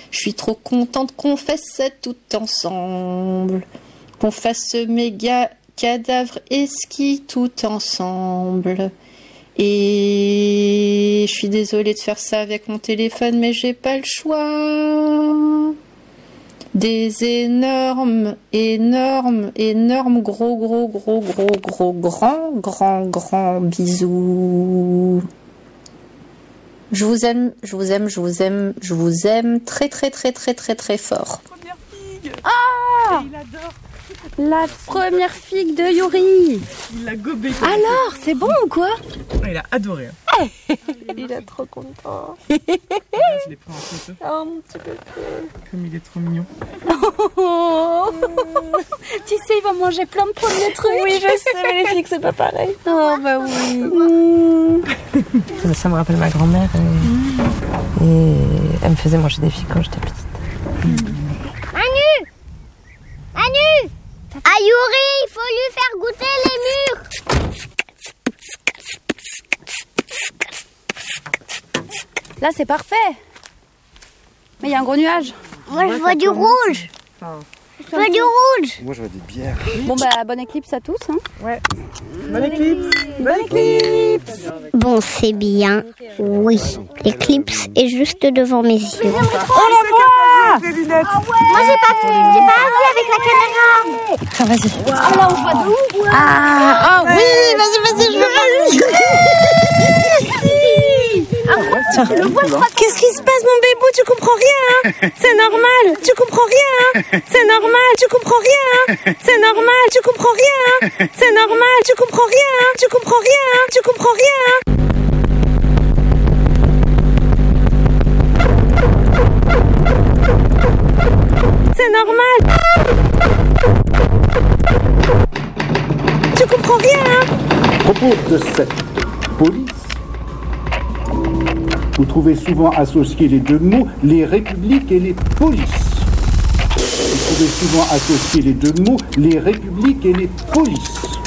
Je suis trop contente qu'on fasse ça tout ensemble. Qu'on fasse ce méga cadavre et ski tout ensemble. Et je suis désolée de faire ça avec mon téléphone, mais j'ai pas le choix. Des énormes, gros, grands bisous. Je vous aime très fort. Première figue. Ah, et il adore. La première figue de Yuri. Il l'a gobé. Alors, c'est bon ou quoi? Il a adoré. Il est trop content. Regarde, je l'ai pris en photo. Oh mon petit bébé. Comme il est trop mignon. Oh. Tu sais, il va manger plein de premiers trucs. Oui, je sais, mais les filles, c'est pas pareil. Oh bah oui. Ça me rappelle ma grand-mère et elle me faisait manger des figues quand j'étais petite. Manu, à Yuri, il faut lui faire goûter les mûres. Là, c'est parfait. Mais il y a un gros nuage. Moi, je vois du rouge. Je vois du rouge. Moi, je vois des bières. Bon bah, bonne éclipse à tous. Hein. Ouais. Bonne éclipse. Bonne éclipse. Bon, c'est bien. Oui, l'éclipse est juste devant mes yeux. Oh la voix. Les lunettes. Moi, j'ai pas vu avec la caméra. Ah, vas-y. Ah là, on voit de ouf. Ah, oui, vas-y, je le vois. Tiens. Qu'est-ce qui se passe, mon bébou? Tu comprends rien, hein? C'est normal. Tu comprends rien, hein? C'est normal. Tu comprends rien, hein? C'est normal. Tu comprends rien, hein? C'est normal. Tu comprends rien, hein? Tu comprends rien, hein? Tu comprends rien, hein? C'est normal. Tu comprends rien, hein? À propos de cette police, vous trouvez souvent associés les deux mots, les républiques et les polices. Vous trouvez souvent associés les deux mots, les républiques et les polices.